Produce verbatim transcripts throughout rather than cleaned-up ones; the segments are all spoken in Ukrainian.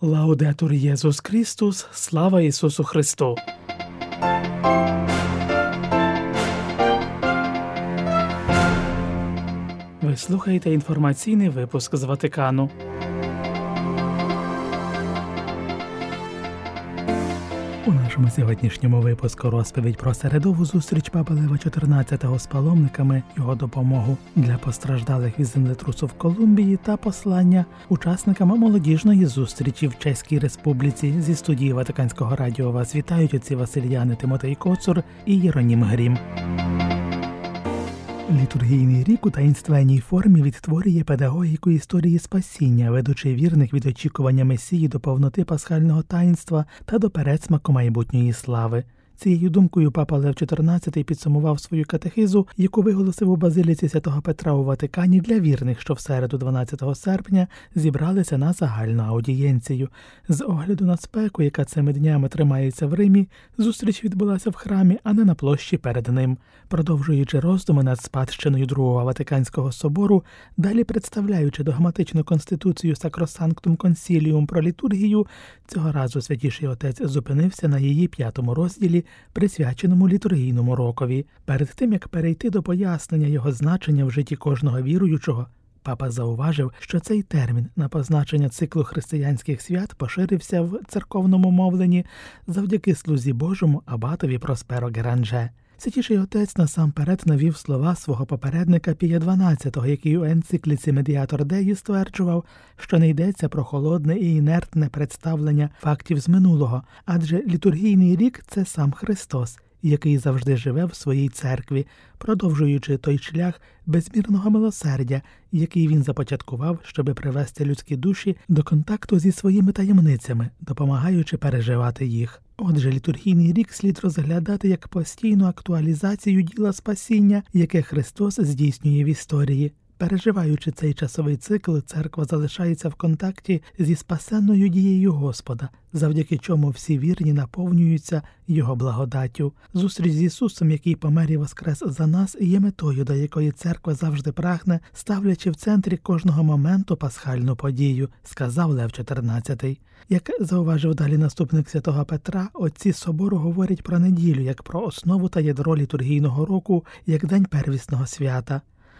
Лаудетур Єсус Христос, слава Ісусу Христу! Ви слухаєте інформаційний випуск з Ватикану. У нашому сьогоднішньому випуску розповідь про середову зустріч Папи Лева чотирнадцятого з паломниками, його допомогу для постраждалих від землетрусу в Колумбії та послання учасникам молодіжної зустрічі в Чеській Республіці. Зі студії Ватиканського радіо вас вітають отці Васильяни Тимотей Коцур і Єронім Грім. Літургійний рік у таїнственній формі відтворює педагогіку історії спасіння, ведучи вірних від очікування Месії до повноти пасхального таїнства та до передсмаку майбутньої слави. Цією думкою Папа Лев чотирнадцятий підсумував свою катехизу, яку виголосив у Базиліці Святого Петра у Ватикані для вірних, що в середу дванадцятого серпня зібралися на загальну аудієнцію. З огляду на спеку, яка цими днями тримається в Римі, зустріч відбулася в храмі, а не на площі перед ним. Продовжуючи роздуми над спадщиною Другого Ватиканського собору, далі представляючи догматичну конституцію Sacrosanctum Concilium про літургію, цього разу Святіший Отець зупинився на її п'ятому розділі, присвяченому літургійному рокові. Перед тим, як перейти до пояснення його значення в житті кожного віруючого, Папа зауважив, що цей термін на позначення циклу християнських свят поширився в церковному мовленні завдяки слузі Божому абатові Просперо Геранже. Святіший Отець насамперед навів слова свого попередника Пія дванадцятого, який у енцикліці Медіатор Деї стверджував, що не йдеться про холодне і інертне представлення фактів з минулого, адже літургійний рік – це сам Христос, який завжди живе в своїй церкві, продовжуючи той шлях безмірного милосердя, який він започаткував, щоби привести людські душі до контакту зі своїми таємницями, допомагаючи переживати їх. Отже, літургійний рік слід розглядати як постійну актуалізацію діла спасіння, яке Христос здійснює в історії. Переживаючи цей часовий цикл, церква залишається в контакті зі спасенною дією Господа, завдяки чому всі вірні наповнюються Його благодаттю. Зустріч з Ісусом, який помер і воскрес за нас, є метою, до якої церква завжди прагне, ставлячи в центрі кожного моменту пасхальну подію, сказав Лев чотирнадцятий. Як зауважив далі наступник Святого Петра, отці собору говорять про неділю як про основу та ядро літургійного року, як день первісного свята.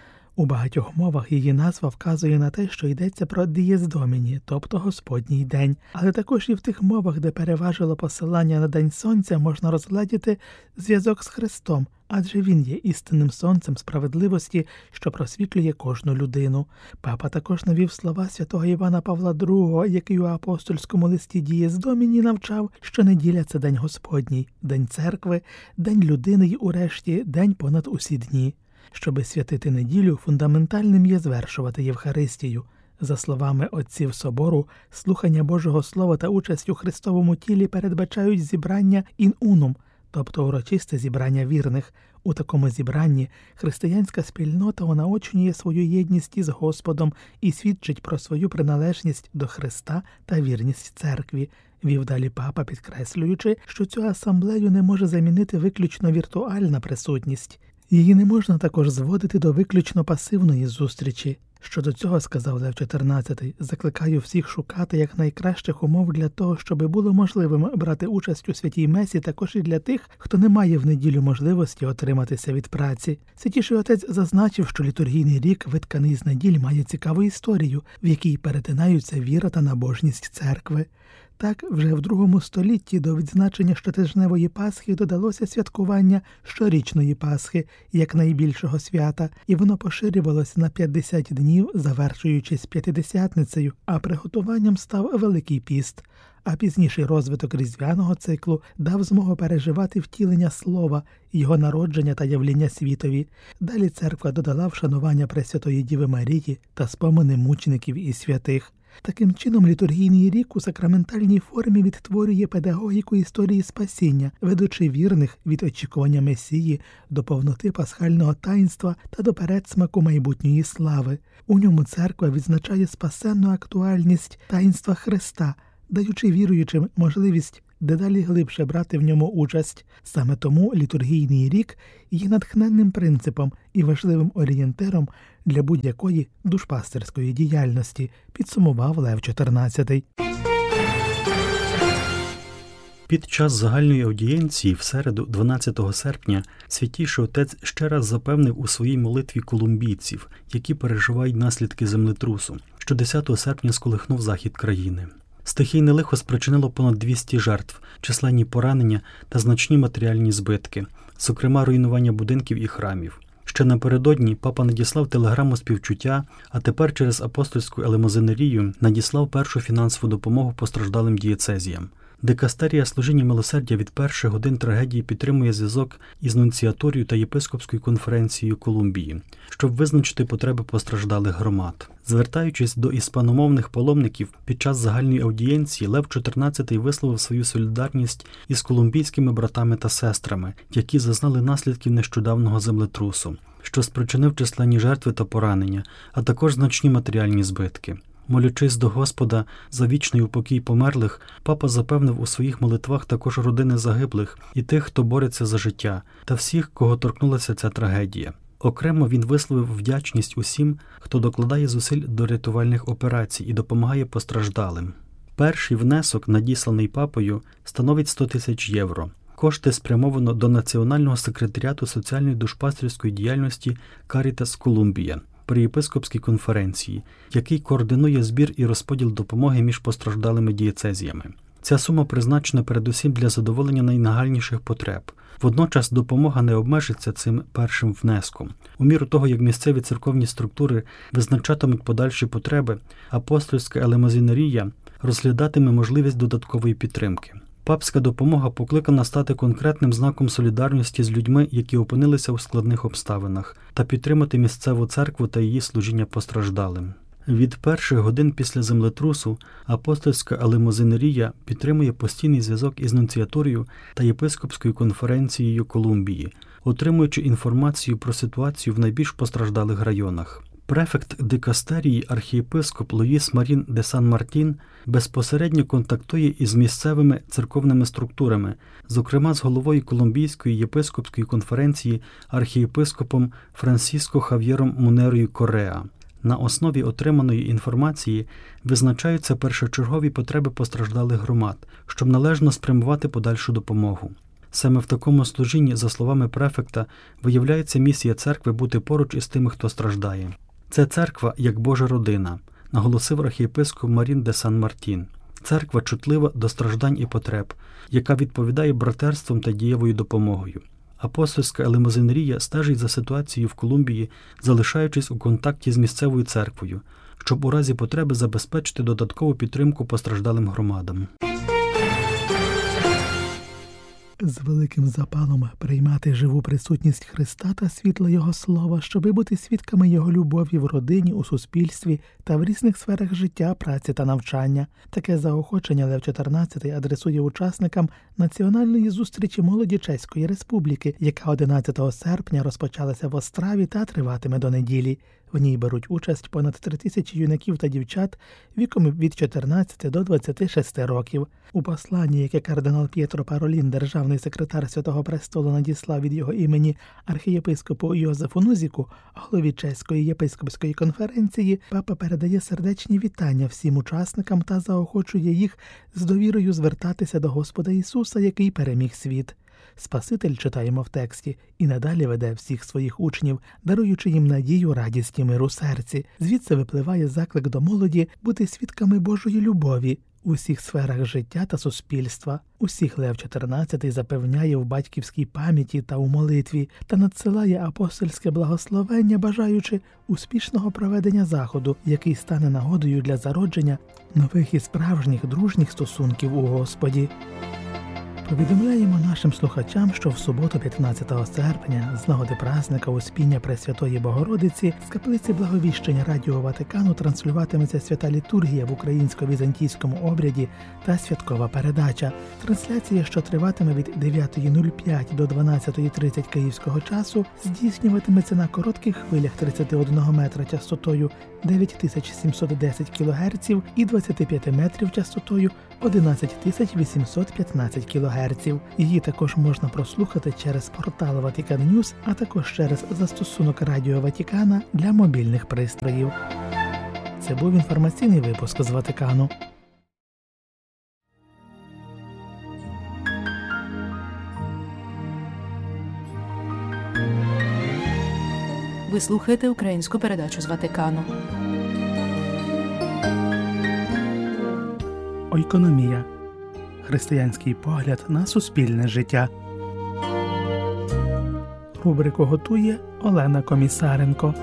У багатьох мовах її назва вказує на те, що йдеться про Дієс Доміні, тобто Господній день. Але також і в тих мовах, де переважило посилання на День Сонця, можна розгледіти зв'язок з Христом, адже Він є істинним сонцем справедливості, що просвітлює кожну людину. Папа також навів слова святого Івана Павла другого, який у апостольському листі Дієс Доміні навчав, що неділя – це День Господній, День церкви, День людини й, урешті, День понад усі дні. Щоби святити неділю, фундаментальним є звершувати Євхаристію. За словами отців собору, слухання Божого Слова та участь у Христовому тілі передбачають зібрання «in unum», тобто урочисте зібрання вірних. У такому зібранні християнська спільнота унаочнює свою єдність із Господом і свідчить про свою приналежність до Христа та вірність церкві. Вів далі папа, підкреслюючи, що цю асамблею не може замінити виключно віртуальна присутність. Її не можна також зводити до виключно пасивної зустрічі. Щодо цього, сказав Лев чотирнадцятий, закликаю всіх шукати якнайкращих умов для того, щоб було можливим брати участь у святій месі також і для тих, хто не має в неділю можливості отриматися від праці. Святіший Отець зазначив, що літургійний рік, витканий з неділь, має цікаву історію, в якій перетинаються віра та набожність церкви. Так, вже в другому столітті до відзначення щотижневої Пасхи додалося святкування щорічної Пасхи, як найбільшого свята, і воно поширювалося на п'ятдесят днів, завершуючись П'ятидесятницею, а приготуванням став Великий піст. А пізніший розвиток різдвяного циклу дав змогу переживати втілення Слова, його народження та явлення світові. Далі церква додала вшанування Пресвятої Діви Марії та спомини мучеників і святих. Таким чином, літургійний рік у сакраментальній формі відтворює педагогіку історії спасіння, ведучи вірних від очікування Месії до повноти пасхального таїнства та до передсмаку майбутньої слави. У ньому церква відзначає спасенну актуальність таїнства Христа, даючи віруючим можливість дедалі глибше брати в ньому участь. Саме тому літургійний рік є натхненним принципом і важливим орієнтиром для будь-якої душпастерської діяльності, підсумував Лев чотирнадцятий. Під час загальної аудієнції в середу, дванадцятого серпня, Святійший Отець ще раз запевнив у своїй молитві колумбійців, які переживають наслідки землетрусу, що десятого серпня сколихнув захід країни. Стихійне лихо спричинило понад двісті жертв, численні поранення та значні матеріальні збитки, зокрема руйнування будинків і храмів. Ще напередодні папа надіслав телеграму співчуття, а тепер через апостольську елемозинерію надіслав першу фінансову допомогу постраждалим дієцезіям. Дикастерія служіння милосердя від перших годин трагедії підтримує зв'язок із нунціаторією та єпископською конференцією Колумбії, щоб визначити потреби постраждалих громад. Звертаючись до іспаномовних паломників під час загальної аудієнції, Лев чотирнадцятий висловив свою солідарність із колумбійськими братами та сестрами, які зазнали наслідків нещодавнього землетрусу, що спричинив численні жертви та поранення, а також значні матеріальні збитки. Молячись до Господа за вічний упокій померлих, папа запевнив у своїх молитвах також родини загиблих і тих, хто бореться за життя, та всіх, кого торкнулася ця трагедія. Окремо він висловив вдячність усім, хто докладає зусиль до рятувальних операцій і допомагає постраждалим. Перший внесок, надісланий папою, становить сто тисяч євро. Кошти спрямовано до Національного секретаріату соціальної душпастерської діяльності «Карітас Колумбія» при єпископській конференції, який координує збір і розподіл допомоги між постраждалими дієцезіями. Ця сума призначена передусім для задоволення найнагальніших потреб. Водночас допомога не обмежиться цим першим внеском. У міру того, як місцеві церковні структури визначатимуть подальші потреби, апостольська елемозинерія розглядатиме можливість додаткової підтримки. Папська допомога покликана стати конкретним знаком солідарності з людьми, які опинилися у складних обставинах, та підтримати місцеву церкву та її служіння постраждалим. Від перших годин після землетрусу апостольська елемозинерія підтримує постійний зв'язок із нунціаторією та єпископською конференцією Колумбії, отримуючи інформацію про ситуацію в найбільш постраждалих районах. Префект дикастерії архієпископ Луїс Марін де Сан-Мартін безпосередньо контактує із місцевими церковними структурами, зокрема з головою Колумбійської єпископської конференції архієпископом Франсіско Хав'єром Мунерою Кореа. На основі отриманої інформації визначаються першочергові потреби постраждалих громад, щоб належно спрямувати подальшу допомогу. Саме в такому служінні, за словами префекта, виявляється місія церкви бути поруч із тими, хто страждає. Це церква як Божа родина, наголосив архієпископ Марін де Сан-Мартін. Церква чутлива до страждань і потреб, яка відповідає братерством та дієвою допомогою. Апостольська елемозинерія стежить за ситуацією в Колумбії, залишаючись у контакті з місцевою церквою, щоб у разі потреби забезпечити додаткову підтримку постраждалим громадам. З великим запалом приймати живу присутність Христа та світло Його Слова, щоби бути свідками Його любові в родині, у суспільстві та в різних сферах життя, праці та навчання. Таке заохочення Лев чотирнадцятий адресує учасникам національної зустрічі молоді Чеської Республіки, яка одинадцятого серпня розпочалася в Остраві та триватиме до неділі. В ній беруть участь понад три тисячі юнаків та дівчат віком від чотирнадцяти до двадцяти шести років. У посланні, яке кардинал П'єтро Паролін, державний секретар Святого Престолу, надіслав від його імені архієпископу Йозефу Нузіку, голові Чеської єпископської конференції, папа передає сердечні вітання всім учасникам та заохочує їх з довірою звертатися до Господа Ісуса, який переміг світ. Спаситель, читаємо в тексті, і надалі веде всіх своїх учнів, даруючи їм надію, радість і мир у серці. Звідси випливає заклик до молоді бути свідками Божої любові у всіх сферах життя та суспільства. Усіх Лев чотирнадцятий запевняє в батьківській пам'яті та у молитві та надсилає апостольське благословення, бажаючи успішного проведення заходу, який стане нагодою для зародження нових і справжніх дружніх стосунків у Господі. Повідомляємо нашим слухачам, що в суботу, п'ятнадцятого серпня, з нагоди празника Успіння Пресвятої Богородиці, з каплиці Благовіщення Радіо Ватикану транслюватиметься свята літургія в українсько-візантійському обряді та святкова передача. Трансляція, що триватиме від дев'ятої нуль п'ять до дванадцятої тридцять київського часу, здійснюватиметься на коротких хвилях тридцять один метра частотою дев'ять тисяч сімсот десять кілогерців і двадцять п'ять метрів частотою одинадцять тисяч вісімсот п'ятнадцять кілогерців. Її також можна прослухати через портал Vatican News, а також через застосунок Радіо Ватикана для мобільних пристроїв. Це був інформаційний випуск з Ватикану. Ви слухаєте українську передачу з Ватикану. Ойкономія. Християнський погляд на суспільне життя. Рубрику готує Олена Комісаренко.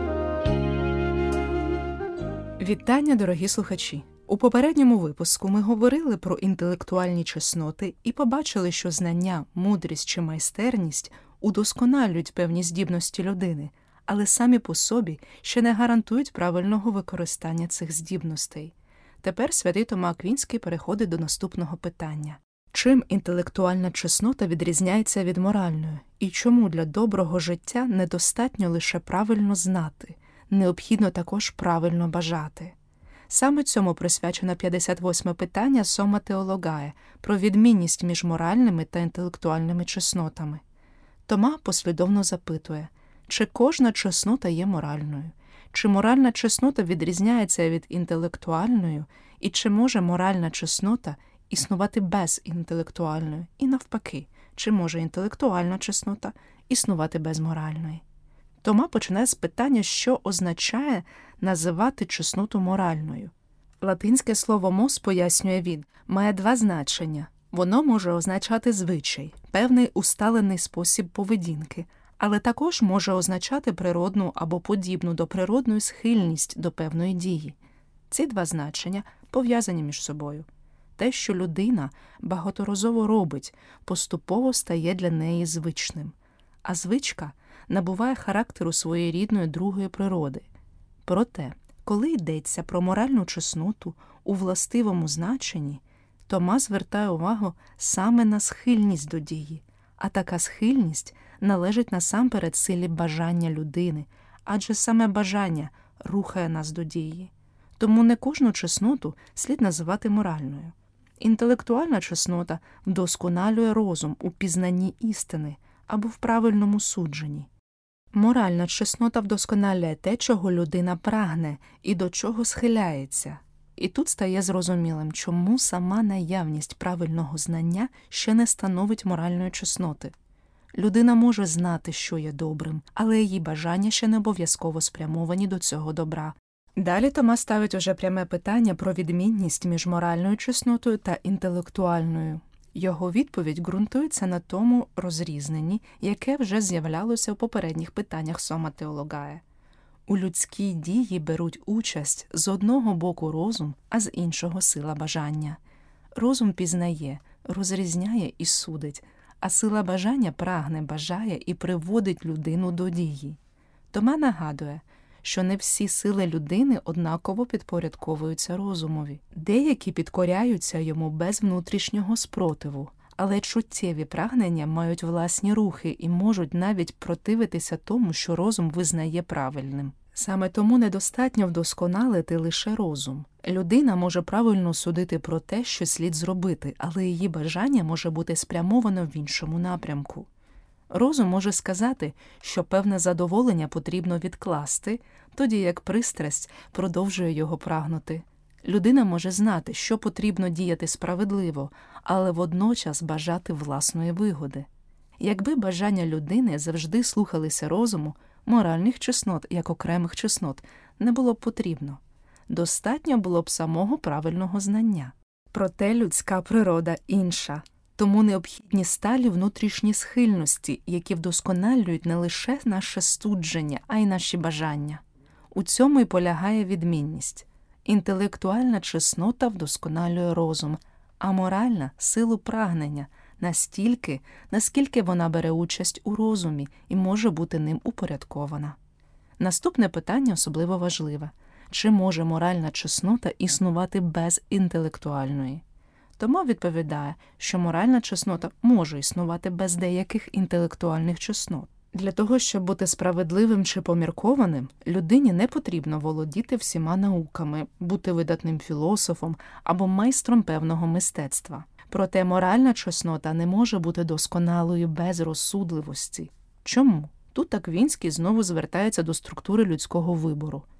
Вітання, дорогі слухачі! У попередньому випуску ми говорили про інтелектуальні чесноти і побачили, що знання, мудрість чи майстерність удосконалюють певні здібності людини, але самі по собі ще не гарантують правильного використання цих здібностей. Тепер святий Тома Аквінський переходить до наступного питання. Чим інтелектуальна чеснота відрізняється від моральної? І чому для доброго життя недостатньо лише правильно знати, необхідно також правильно бажати? Саме цьому присвячено п'ятдесят восьме питання Сома Теологає про відмінність між моральними та інтелектуальними чеснотами. Тома послідовно запитує, чи кожна чеснота є моральною, чи моральна чеснота відрізняється від інтелектуальної, і чи може моральна чеснота існувати без інтелектуальної, і навпаки, чи може інтелектуальна чеснота існувати без моральної. Тома починає з питання, що означає називати чесноту моральною. Латинське слово «мос», пояснює він, має два значення. Воно може означати звичай, певний усталений спосіб поведінки, але також може означати природну або подібну до природної схильність до певної дії. Ці два значення пов'язані між собою. Те, що людина багаторазово робить, поступово стає для неї звичним, а звичка набуває характеру своєї рідної другої природи. Проте, коли йдеться про моральну чесноту у властивому значенні, Тома звертає увагу саме на схильність до дії, а така схильність належить насамперед силі бажання людини, адже саме бажання рухає нас до дії. Тому не кожну чесноту слід називати моральною. Інтелектуальна чеснота вдосконалює розум у пізнанні істини або в правильному судженні. Моральна чеснота вдосконалює те, чого людина прагне і до чого схиляється. І тут стає зрозумілим, чому сама наявність правильного знання ще не становить моральної чесноти. Людина може знати, що є добрим, але її бажання ще не обов'язково спрямовані до цього добра. Далі Тома ставить уже пряме питання про відмінність між моральною чеснотою та інтелектуальною. Його відповідь ґрунтується на тому розрізненні, яке вже з'являлося в попередніх питаннях Сома Теологає. У людській дії беруть участь з одного боку розум, а з іншого сила бажання. Розум пізнає, розрізняє і судить, а сила бажання прагне, бажає і приводить людину до дії. Тома нагадує, що не всі сили людини однаково підпорядковуються розумові. Деякі підкоряються йому без внутрішнього спротиву, але чуттєві прагнення мають власні рухи і можуть навіть противитися тому, що розум визнає правильним. Саме тому недостатньо вдосконалити лише розум. Людина може правильно судити про те, що слід зробити, але її бажання може бути спрямовано в іншому напрямку. Розум може сказати, що певне задоволення потрібно відкласти, тоді як пристрасть продовжує його прагнути. Людина може знати, що потрібно діяти справедливо, але водночас бажати власної вигоди. Якби бажання людини завжди слухалися розуму, моральних чеснот, як окремих чеснот, не було б потрібно. Достатньо було б самого правильного знання. Проте людська природа інша. Тому необхідні сталі внутрішні схильності, які вдосконалюють не лише наше судження, а й наші бажання. У цьому й полягає відмінність. Інтелектуальна чеснота вдосконалює розум, а моральна – силу прагнення, настільки, наскільки вона бере участь у розумі і може бути ним упорядкована. Наступне питання особливо важливе. Чи може моральна чеснота існувати без інтелектуальної? Тома відповідає, що моральна чеснота може існувати без деяких інтелектуальних чеснот. Для того, щоб бути справедливим чи поміркованим, людині не потрібно володіти всіма науками, бути видатним філософом або майстром певного мистецтва. Проте моральна чеснота не може бути досконалою без розсудливості. Чому? Тут Аквінський знову звертається до структури людського вибору.